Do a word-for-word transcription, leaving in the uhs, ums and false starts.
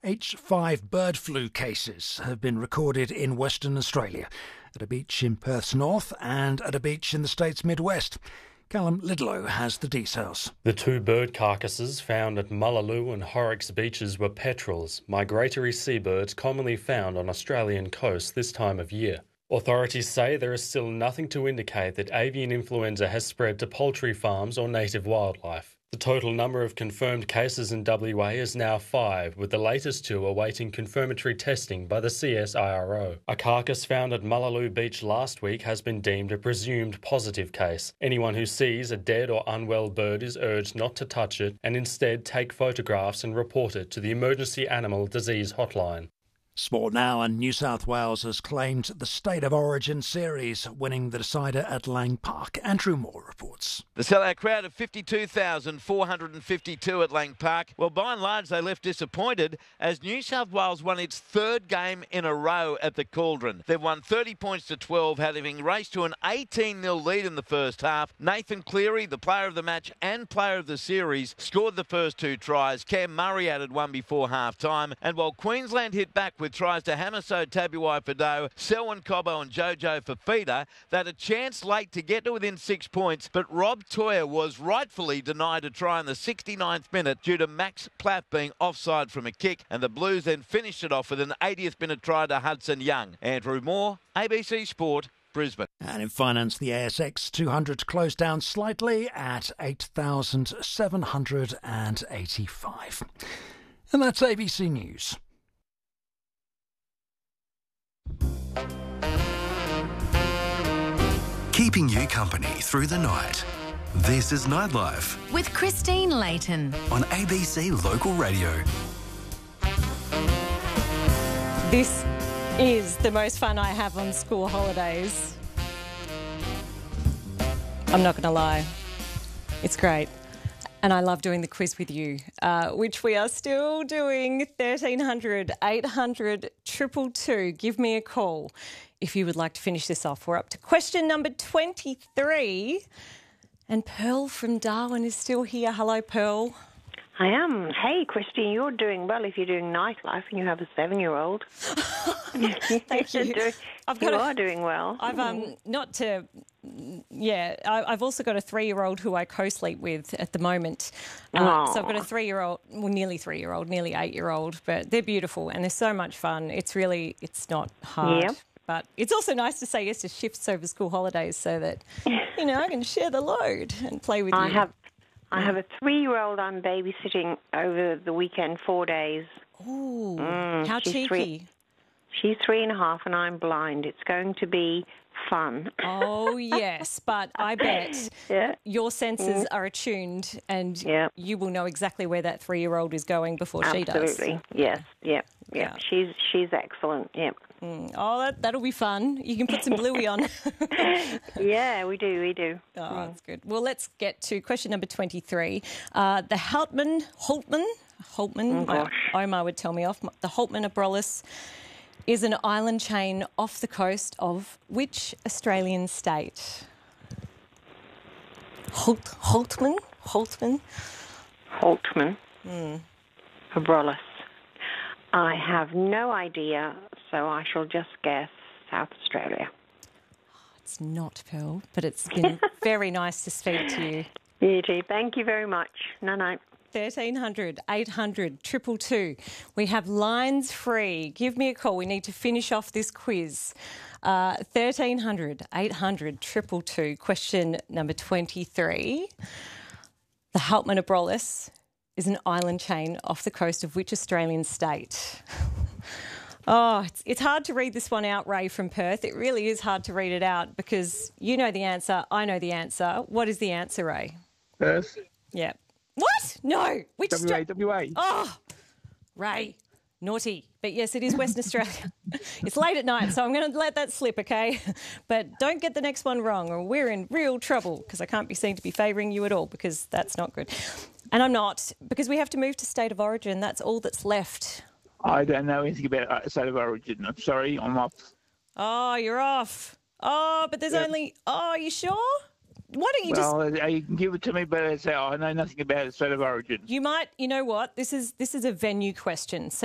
H five bird flu cases have been recorded in Western Australia, at a beach in Perth's north and at a beach in the state's Midwest. Callum Lidlow has the details. The two bird carcasses found at Mullaloo and Horrocks beaches were petrels, migratory seabirds commonly found on Australian coasts this time of year. Authorities say there is still nothing to indicate that avian influenza has spread to poultry farms or native wildlife. The total number of confirmed cases in W A is now five, with the latest two awaiting confirmatory testing by the C S I R O. A carcass found at Mullaloo Beach last week has been deemed a presumed positive case. Anyone who sees a dead or unwell bird is urged not to touch it and instead take photographs and report it to the Emergency Animal Disease Hotline. Sport now, and New South Wales has claimed the State of Origin series, winning the decider at Lang Park. Andrew Moore reports. The sellout crowd of fifty-two thousand four hundred fifty-two at Lang Park. Well, by and large, they left disappointed as New South Wales won its third game in a row at the Cauldron. They've won thirty points to twelve, having raced to an eighteen nil lead in the first half. Nathan Cleary, the player of the match and player of the series, scored the first two tries. Cam Murray added one before half-time. And while Queensland hit back with tries to Hamiso Tabuai-Fidow, Selwyn Cobbo and Jojo Fafita, they had a chance late to get to within six points, but Rob Toyer was rightfully denied a try in the sixty-ninth minute due to Max Platt being offside from a kick, and the Blues then finished it off with an eightieth minute try to Hudson Young. Andrew Moore, A B C Sport, Brisbane. And in finance, the A S X two hundred closed down slightly at eight thousand seven hundred eighty-five. And that's A B C News. Keeping you company through the night. This is Nightlife with Christine Layton on A B C Local Radio. This is the most fun I have on school holidays. I'm not going to lie. It's great. And I love doing the quiz with you, uh, which we are still doing. thirteen hundred, eight hundred, two two two. Give me a call if you would like to finish this off. We're up to question number twenty-three. And Pearl from Darwin is still here. Hello, Pearl. I am. Hey, Christine, you're doing well if you're doing nightlife and you have a seven-year-old. Thank you. Do, I've got you a, are doing well. I've um not to, yeah. I, I've also got a three-year-old who I co-sleep with at the moment. Uh, so I've got a three-year-old, well, nearly three-year-old, nearly eight-year-old. But they're beautiful and they're so much fun. It's really, it's not hard. Yep. But it's also nice to say yes to shifts over school holidays so that, you know, I can share the load and play with I you. have. I have a three-year-old I'm babysitting over the weekend, four days. Ooh, Mm, how she's cheeky. Three, she's three and a half and I'm blind. It's going to be fun. Oh, yes, but I bet Yeah. your senses are attuned and Yeah. you will know exactly where that three-year-old is going before she does. Absolutely. Yes. Yep. Yep. Yeah. She's she's excellent. Yep. Mm. Oh, that, that'll be fun. You can put some Bluey on. Yeah, we do. We do. Oh, that's good. Well, let's get to question number twenty-three. Uh, the Haltman, Holtman, Holtman, Oh, gosh. uh, Omar would tell me off, the Holtman Abrolhos is an island chain off the coast of which Australian state? Holt, Holtman? Holtman? Holtman. Mm. Abrolhos. I have no idea, so I shall just guess South Australia. It's not, Pearl, but it's been very nice to speak to you. You too. Thank you very much. No, no. thirteen hundred, eight hundred, two two two. We have lines free. Give me a call. We need to finish off this quiz. Uh, thirteen hundred, eight hundred, two two two. Question number twenty-three. The Haltman Abrolhos is an island chain off the coast of which Australian state? Oh, it's, it's hard to read this one out, Ray from Perth. It really is hard to read it out because you know the answer, I know the answer. What is the answer, Ray? Perth. Yeah. What? No. Which W A, W A. Oh, Ray, naughty. But yes, it is Western Australia. It's late at night, so I'm going to let that slip, okay? But don't get the next one wrong or we're in real trouble because I can't be seen to be favouring you at all because that's not good. And I'm not, because we have to move to state of origin. That's all that's left. I don't know anything about uh, state of origin. I'm sorry, I'm off. Oh, you're off. Oh, but there's Yep. only... Oh, are you sure? Why don't you well, just... uh, you can give it to me, but it's, uh, I know nothing about the state of origin. You might... You know what? This is this is a venue question.